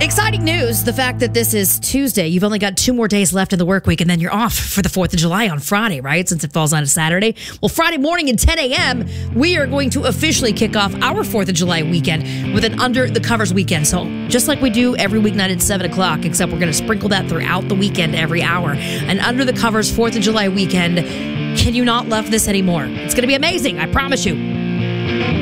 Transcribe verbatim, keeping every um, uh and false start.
Exciting news, the fact that this is Tuesday. You've only got two more days left in the work week, and then you're off for the fourth of July on Friday, right? Since it falls on a Saturday. Well, Friday morning at ten a.m., we are going to officially kick off our fourth of July weekend with an Under the Covers weekend. So just like we do every weeknight at seven o'clock, except we're going to sprinkle that throughout the weekend every hour. An Under the Covers fourth of July weekend. Can you not love this anymore? It's going to be amazing, I promise you.